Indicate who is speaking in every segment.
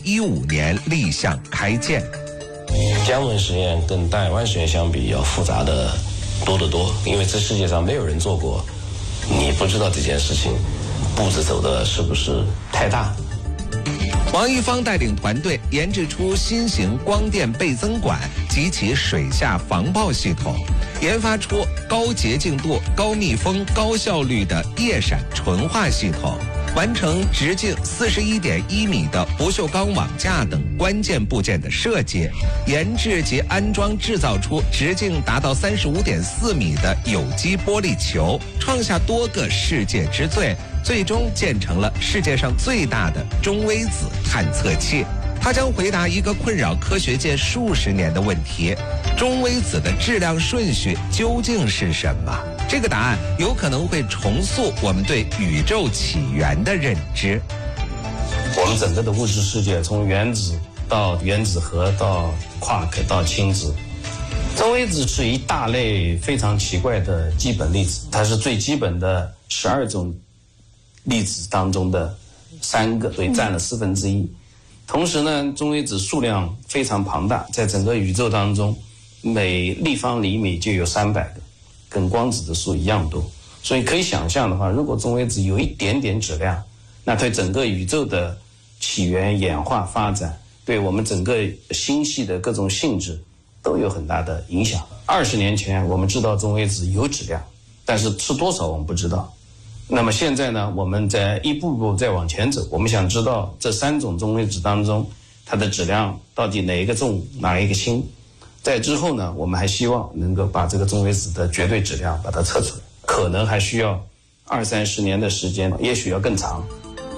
Speaker 1: 2015年立项开建。
Speaker 2: 姜文实验跟大亚湾实验相比要复杂的多得多，因为这世界上没有人做过，你不知道这件事情步子走的是不是太大。
Speaker 1: 王一方带领团队研制出新型光电倍增管及其水下防爆系统，研发出高洁净度、高密封、高效率的液闪纯化系统，完成直径41.1米的不锈钢网架等关键部件的设计，研制及安装制造出直径达到35.4米的有机玻璃球，创下多个世界之最，最终建成了世界上最大的中微子探测器。它将回答一个困扰科学界数十年的问题：中微子的质量顺序究竟是什么？这个答案有可能会重塑我们对宇宙起源的认知。
Speaker 3: 我们整个的物质世界，从原子到原子核到夸克到氢子，中微子是一大类非常奇怪的基本粒子，它是最基本的12种粒子当中的3个，所以占了1/4。同时呢，中微子数量非常庞大，在整个宇宙当中，每立方厘米就有300个，跟光子的数一样多。所以可以想象的话，如果中微子有一点点质量，那对整个宇宙的起源、演化、发展，对我们整个星系的各种性质都有很大的影响。20年前我们知道中微子有质量，但是是多少我们不知道。那么现在呢，我们在一步步再往前走，我们想知道这3种中微子当中，它的质量到底哪一个重，哪一个轻。在之后呢，我们还希望能够把这个中微子的绝对质量把它测出来，可能还需要20-30年的时间，也许要更长。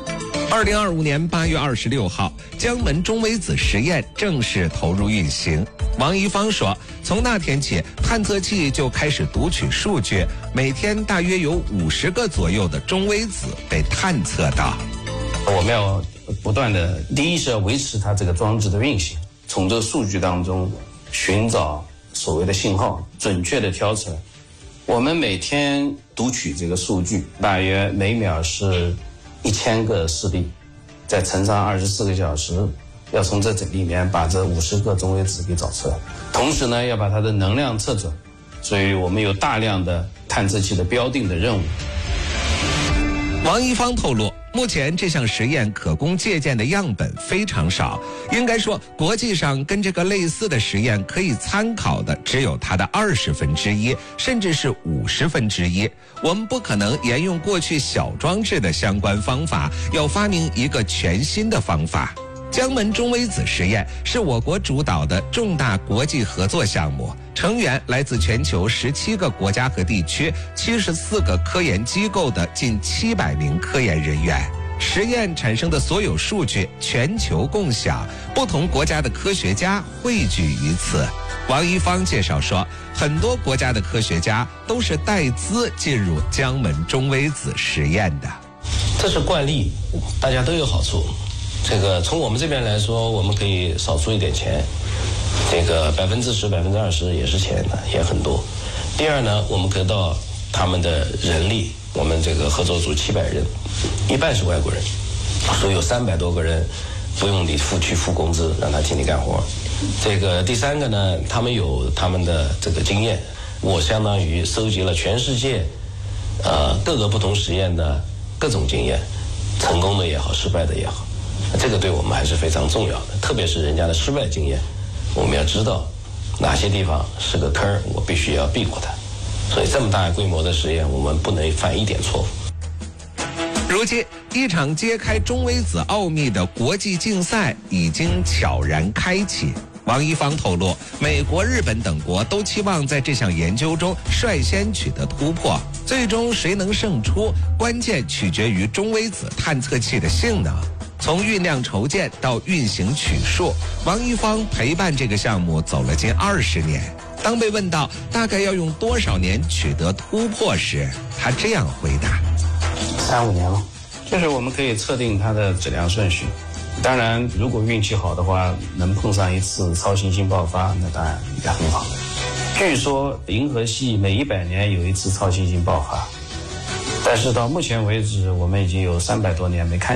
Speaker 1: 2025年8月26号，江门中微子实验正式投入运行。王一方说，从那天起，探测器就开始读取数据，每天大约有50个左右的中微子被探测到。
Speaker 3: 我们要不断的，第一是要维持它这个装置的运行，从这个数据当中寻找所谓的信号，准确的挑出来。我们每天读取这个数据，大约每秒是1000个示例，再乘上24个小时，要从这里面把这50个中微子给找出来。同时呢，要把它的能量测准，所以我们有大量的探测器的标定的任务。
Speaker 1: 王一方透露，目前这项实验可供借鉴的样本非常少，应该说国际上跟这个类似的实验可以参考的只有它的1/20，甚至是1/50。我们不可能沿用过去小装置的相关方法，要发明一个全新的方法。江门中微子实验是我国主导的重大国际合作项目，成员来自全球17个国家和地区，74个科研机构的近700名科研人员。实验产生的所有数据全球共享，不同国家的科学家汇聚于此。王一方介绍说，很多国家的科学家都是带资进入江门中微子实验的。
Speaker 2: 这是惯例，大家都有好处。这个从我们这边来说，我们可以少出一点钱，这个10%、20%也是钱的，也很多。第二呢，我们可以到他们的人力，我们这个合作组700人，一半是外国人，所以有300多个人不用你去付工资，让他替你干活。这个第三个呢，他们有他们的这个经验，我相当于收集了全世界各个不同实验的各种经验，成功的也好，失败的也好。这个对我们还是非常重要的，特别是人家的失败经验，我们要知道哪些地方是个坑，我必须要避过它。所以这么大规模的实验，我们不能犯一点错误。
Speaker 1: 如今，一场揭开中微子奥秘的国际竞赛已经悄然开启。王一方透露，美国、日本等国都期望在这项研究中率先取得突破，最终谁能胜出，关键取决于中微子探测器的性能。从酝酿筹建到运行取数，王一方陪伴这个项目走了近20年。当被问到大概要用多少年取得突破时，他这样回答
Speaker 3: ：3-5年了。就是我们可以测定它的质量顺序。当然，如果运气好的话，能碰上一次超新星爆发，那当然也很好。据说银河系每100年有一次超新星爆发，但是到目前为止，我们已经有300多年没看见。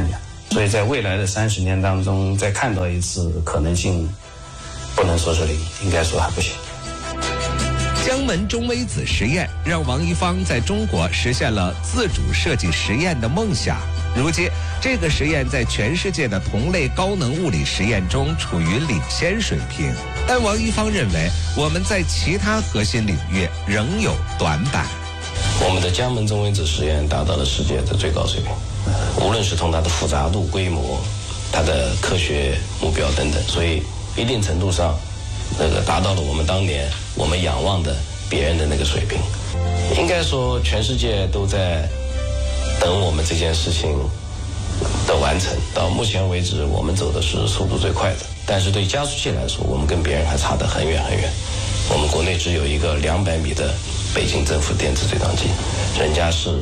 Speaker 3: 所以在未来的30年当中，再看到一次可能性，不能说是零，应该说还不行。
Speaker 1: 江门中微子实验让王一方在中国实现了自主设计实验的梦想。如今，这个实验在全世界的同类高能物理实验中处于领先水平。但王一方认为，我们在其他核心领域仍有短板。
Speaker 2: 我们的江门中微子实验达到了世界的最高水平，无论是从它的复杂度、规模、它的科学目标等等，所以一定程度上，达到了我们当年我们仰望的别人的那个水平。应该说，全世界都在等我们这件事情的完成。到目前为止，我们走的是速度最快的，但是对加速器来说，我们跟别人还差得很远很远。我们国内只有一个200米的北京政府电子对撞机，人家是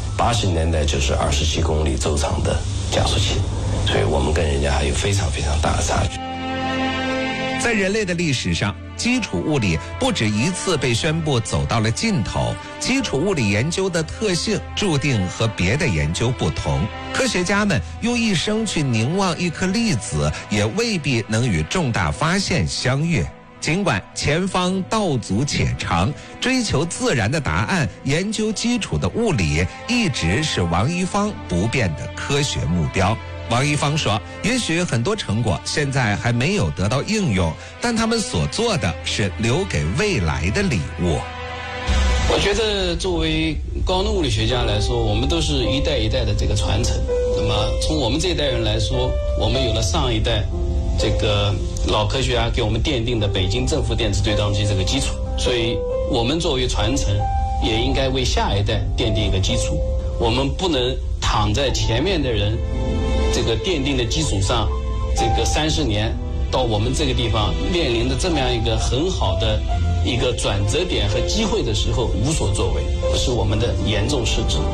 Speaker 2: 80年代就是27公里周长的加速器，所以我们跟人家还有非常非常大的差距。
Speaker 1: 在人类的历史上，基础物理不止一次被宣布走到了尽头。基础物理研究的特性注定和别的研究不同。科学家们用一生去凝望一颗粒子，也未必能与重大发现相遇。尽管前方道阻且长，追求自然的答案，研究基础的物理，一直是王一方不变的科学目标。王一方说，也许很多成果现在还没有得到应用，但他们所做的是留给未来的礼物。
Speaker 3: 我觉得作为高能物理学家来说，我们都是一代一代的这个传承。那么从我们这一代人来说，我们有了上一代这个老科学家给我们奠定的北京政府电子对撞机这个基础，所以我们作为传承，也应该为下一代奠定一个基础。我们不能躺在前面的人这个奠定的基础上，这个30年到我们这个地方面临的这么样一个很好的一个转折点和机会的时候无所作为，是我们的严重失职。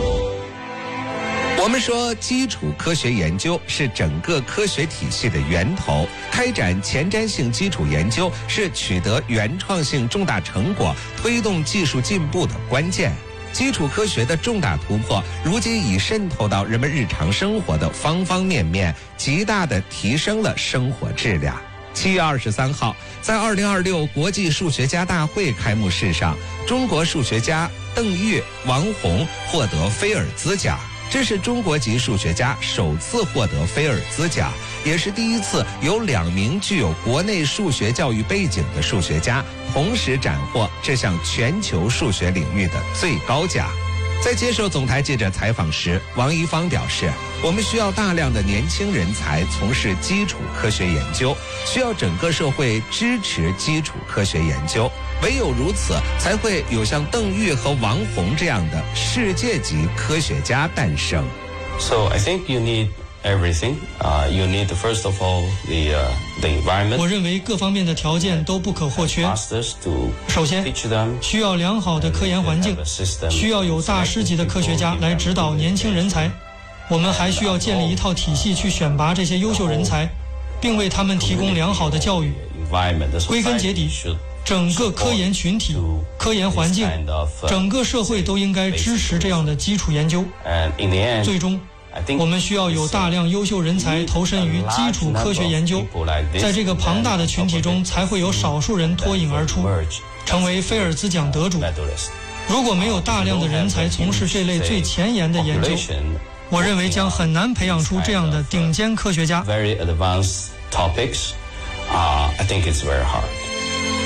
Speaker 1: 我们说，基础科学研究是整个科学体系的源头，开展前瞻性基础研究是取得原创性重大成果、推动技术进步的关键。基础科学的重大突破，如今已渗透到人们日常生活的方方面面，极大地提升了生活质量。7月23号，在2026国际数学家大会开幕式上，中国数学家邓玉、王洪获得菲尔兹奖。这是中国籍数学家首次获得菲尔兹奖，也是第一次有2名具有国内数学教育背景的数学家同时斩获这项全球数学领域的最高奖。在接受总台记者采访时，王一方表示，我们需要大量的年轻人才从事基础科学研究，需要整个社会支持基础科学研究，唯有如此，才会有像邓玉和王洪这样的世界级科学家诞生。
Speaker 2: So I think you need everything. You need first of all the environment.
Speaker 4: 我认为各方面的条件都不可或缺。首先，需要良好的科研环境，需要有大师级的科学家来指导年轻人才。我们还需要建立一套体系去选拔这些优秀人才，并为他们提供良好的教育。归根结底，整个科研群体、科研环境、整个社会都应该支持这样的基础研究。最终，我们需要有大量优秀人才投身于基础科学研究，在这个庞大的群体中，才会有少数人脱颖而出，成为菲尔兹奖得主。如果没有大量的人才从事这类最前沿的研究，我认为将很难培养出这样的顶尖科学家。
Speaker 2: I think it's very hard.